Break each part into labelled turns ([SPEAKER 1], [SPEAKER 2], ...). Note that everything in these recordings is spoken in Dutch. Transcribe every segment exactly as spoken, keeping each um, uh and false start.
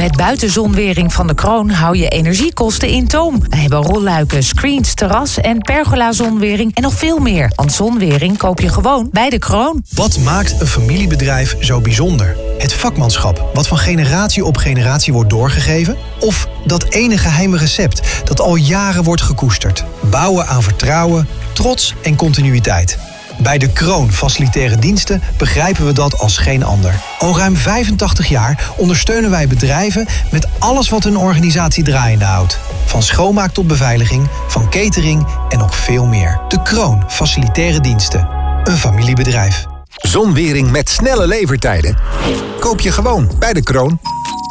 [SPEAKER 1] Met buitenzonwering van de Kroon hou je energiekosten in toom. We hebben rolluiken, screens, terras en pergola-zonwering en nog veel meer. Want zonwering koop je gewoon bij de Kroon.
[SPEAKER 2] Wat maakt een familiebedrijf zo bijzonder? Het vakmanschap, wat van generatie op generatie wordt doorgegeven? Of dat ene geheime recept dat al jaren wordt gekoesterd? Bouwen aan vertrouwen, trots en continuïteit. Bij de Kroon Facilitaire Diensten begrijpen we dat als geen ander. Al ruim vijfentachtig jaar ondersteunen wij bedrijven met alles wat hun organisatie draaiende houdt. Van schoonmaak tot beveiliging, van catering en nog veel meer. De Kroon Facilitaire Diensten. Een familiebedrijf.
[SPEAKER 3] Zonwering met snelle levertijden? Koop je gewoon bij de Kroon.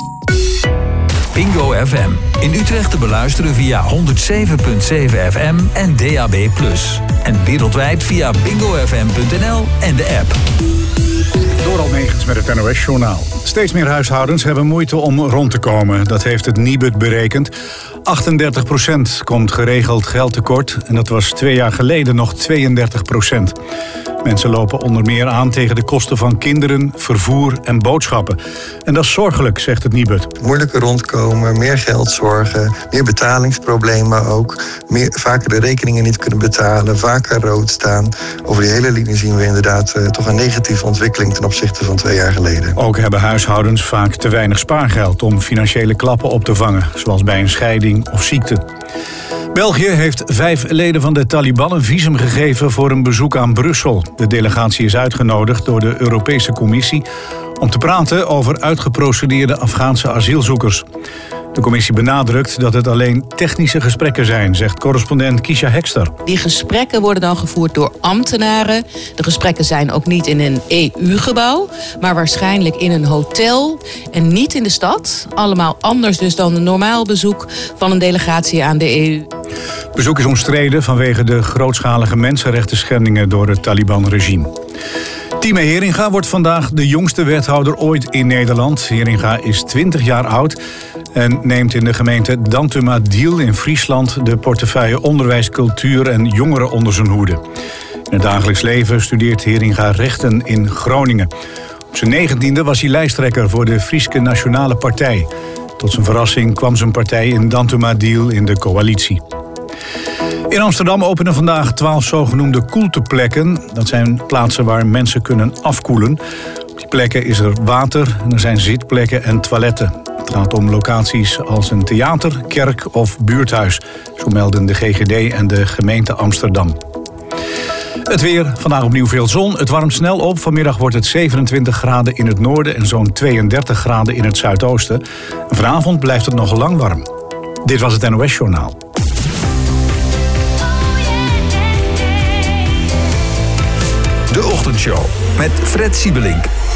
[SPEAKER 4] Bingo F M. In Utrecht te beluisteren via honderd zeven komma zeven F M en D A B plus. En wereldwijd via bingo f m punt n l en de app.
[SPEAKER 5] Door Almegens met het N O S-journaal. Steeds meer huishoudens hebben moeite om rond te komen. Dat heeft het Nibud berekend. achtendertig procent komt geregeld geld tekort. En dat was twee jaar geleden nog tweeëndertig procent. Mensen lopen onder meer aan tegen de kosten van kinderen, vervoer en boodschappen. En dat is zorgelijk, zegt het Nibud.
[SPEAKER 6] Moeilijker rondkomen, meer geldzorgen, meer betalingsproblemen ook. Meer, vaker de rekeningen niet kunnen betalen, vaker rood staan. Over die hele linie zien we inderdaad uh, toch een negatieve ontwikkeling ten opzichte van twee jaar geleden.
[SPEAKER 5] Ook hebben huishoudens vaak te weinig spaargeld om financiële klappen op te vangen, zoals bij een scheiding of ziekte. België heeft vijf leden van de Taliban een visum gegeven voor een bezoek aan Brussel. De delegatie is uitgenodigd door de Europese Commissie om te praten over uitgeprocedeerde Afghaanse asielzoekers. De commissie benadrukt dat het alleen technische gesprekken zijn, zegt correspondent Kisha Hekster.
[SPEAKER 7] Die gesprekken worden dan gevoerd door ambtenaren. De gesprekken zijn ook niet in een E U-gebouw, maar waarschijnlijk in een hotel en niet in de stad. Allemaal anders dus dan een normaal bezoek van een delegatie aan de E U.
[SPEAKER 5] Het bezoek is omstreden vanwege de grootschalige mensenrechten schendingen door het Taliban-regime. Time Heringa wordt vandaag de jongste wethouder ooit in Nederland. Heringa is twintig jaar oud en neemt in de gemeente Dantumadil in Friesland de portefeuille onderwijs, cultuur en jongeren onder zijn hoede. In het dagelijks leven studeert Heringa rechten in Groningen. Op zijn negentiende was hij lijsttrekker voor de Frieske Nationale Partij. Tot zijn verrassing kwam zijn partij in Dantumadil in de coalitie. In Amsterdam openen vandaag twaalf zogenoemde koelteplekken. Dat zijn plaatsen waar mensen kunnen afkoelen. Op die plekken is er water en er zijn zitplekken en toiletten. Het gaat om locaties als een theater, kerk of buurthuis. Zo melden de G G D en de gemeente Amsterdam. Het weer, vandaag opnieuw veel zon. Het warmt snel op. Vanmiddag wordt het zevenentwintig graden in het noorden en zo'n tweeëndertig graden in het zuidoosten. En vanavond blijft het nog lang warm. Dit was het N O S-journaal.
[SPEAKER 4] De Ochtendshow met Fred Siebelink.